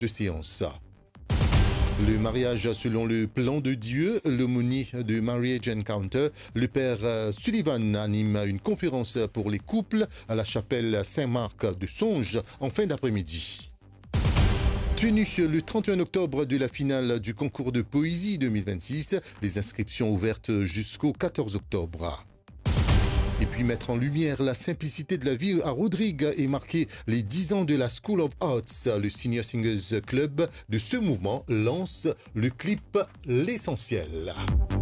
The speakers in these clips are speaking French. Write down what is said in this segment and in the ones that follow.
de séance. Le mariage selon le plan de Dieu, l'aumônier de Marriage Encounter, le père Sullivan anime une conférence pour les couples à la chapelle Saint-Marc de Songe en fin d'après-midi. Tenue le 31 octobre de la finale du concours de poésie 2026, les inscriptions ouvertes jusqu'au 14 octobre. Et puis mettre en lumière la simplicité de la vie à Rodrigue et marquer les 10 ans de la School of Arts. Le Senior Singers Club de ce mouvement lance le clip L'Essentiel.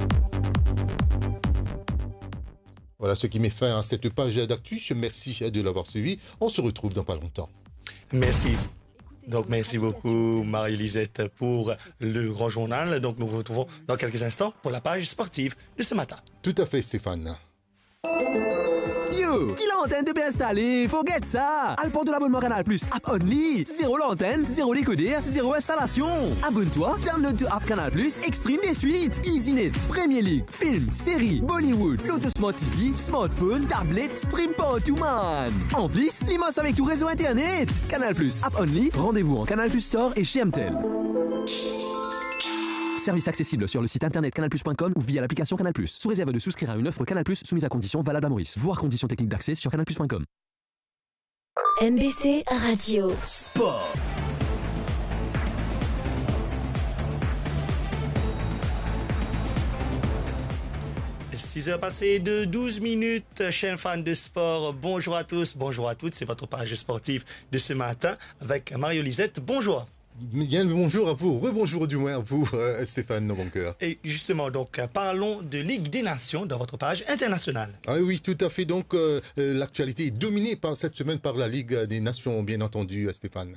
Voilà ce qui met fin à cette page d'actu. Merci de l'avoir suivi. On se retrouve dans pas longtemps. Merci. Donc, merci beaucoup, Marie-Lisette, pour le grand journal. Donc, nous nous retrouvons dans quelques instants pour la page sportive de ce matin. Tout à fait, Stéphane. Yo, qui l'antenne de bien installée, forget ça. Alport de l'abonnement Canal Plus App Only. Zéro l'antenne, zéro décodeur, zéro installation. Abonne-toi, download to App Canal Plus, extreme des suites. EasyNet, Premier League, films, séries, Bollywood, Lotus Smart TV, smartphone, tablette, stream partout man. En plus, l'immense avec tout réseau internet. Canal Plus App Only, rendez-vous en Canal Plus Store et chez Amtel. Service accessible sur le site internet canalplus.com ou via l'application Canal+. Sous réserve de souscrire à une offre Canal+, soumise à conditions valables à Maurice. Voir conditions techniques d'accès sur canalplus.com. MBC Radio. Sport. « 6 heures passées de 12 minutes, chers fans de sport, bonjour à tous, bonjour à toutes, c'est votre page sportive de ce matin avec Mario-Lisette, bonjour. Bien, bonjour à vous, rebonjour du moins à vous, Stéphane Noboncoeur. Et justement, donc, parlons de Ligue des Nations dans votre page internationale. Ah oui, tout à fait. Donc, l'actualité est dominée cette semaine par la Ligue des Nations, bien entendu, Stéphane.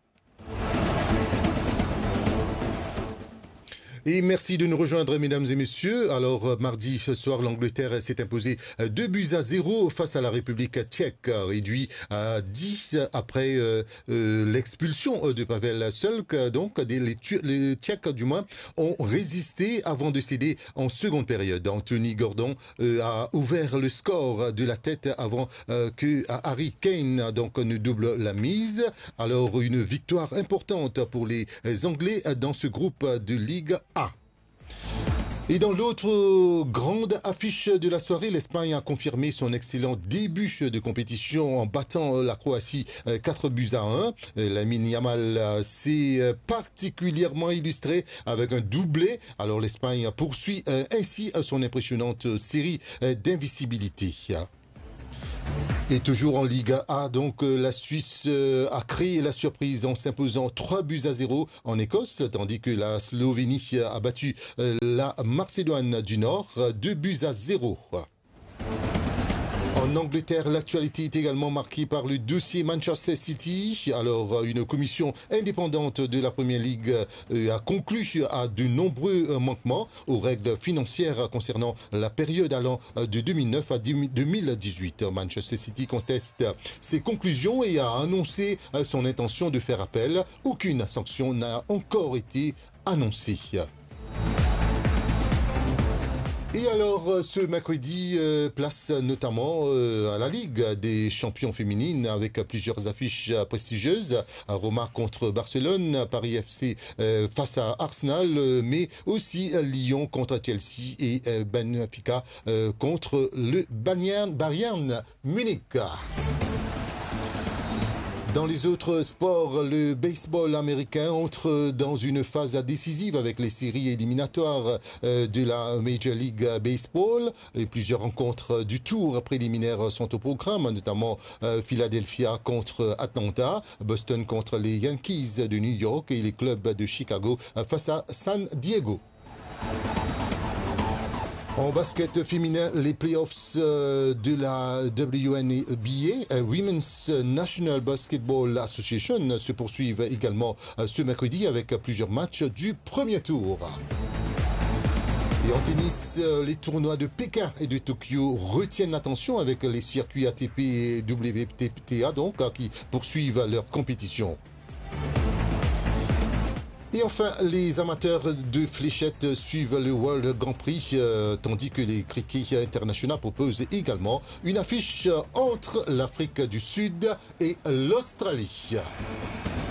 Et merci de nous rejoindre, mesdames et messieurs. Alors, mardi ce soir, l'Angleterre s'est imposée 2-0 face à la République tchèque, réduit à 10 après l'expulsion de Pavel Šulc. Donc, les Tchèques, du moins, ont résisté avant de céder en seconde période. Anthony Gordon a ouvert le score de la tête avant que Harry Kane donc, ne double la mise. Alors, une victoire importante pour les Anglais dans ce groupe de Ligue A. Et dans l'autre grande affiche de la soirée, l'Espagne a confirmé son excellent début de compétition en battant la Croatie 4-1. Lamine Yamal s'est particulièrement illustré avec un doublé. Alors l'Espagne poursuit ainsi son impressionnante série d'invisibilité. Et toujours en Ligue A, donc la Suisse a créé la surprise en s'imposant 3-0 en Écosse, tandis que la Slovénie a battu la Macédoine du Nord 2-0. En Angleterre, l'actualité est également marquée par le dossier Manchester City. Alors, une commission indépendante de la Premier League a conclu à de nombreux manquements aux règles financières concernant la période allant de 2009 à 2018. Manchester City conteste ces conclusions et a annoncé son intention de faire appel. Aucune sanction n'a encore été annoncée. Et alors, ce mercredi, place notamment à la Ligue des champions féminines avec plusieurs affiches prestigieuses. Roma contre Barcelone, Paris FC face à Arsenal, mais aussi Lyon contre Chelsea et Benfica contre le Bayern Munich. Dans les autres sports, le baseball américain entre dans une phase décisive avec les séries éliminatoires de la Major League Baseball. Et plusieurs rencontres du tour préliminaire sont au programme, notamment Philadelphia contre Atlanta, Boston contre les Yankees de New York et les clubs de Chicago face à San Diego. En basket féminin, les playoffs de la WNBA, Women's National Basketball Association, se poursuivent également ce mercredi avec plusieurs matchs du premier tour. Et en tennis, les tournois de Pékin et de Tokyo retiennent l'attention avec les circuits ATP et WTA donc, qui poursuivent leur compétition. Et enfin, les amateurs de fléchettes suivent le World Grand Prix, tandis que les cricket internationaux proposent également une affiche entre l'Afrique du Sud et l'Australie.